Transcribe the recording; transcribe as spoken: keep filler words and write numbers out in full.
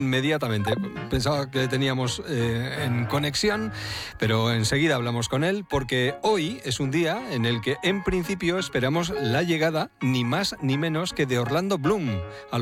Inmediatamente. Pensaba que teníamos eh, en conexión, pero enseguida hablamos con él porque hoy es un día en el que en principio esperamos la llegada ni más ni menos que de Orlando Bloom.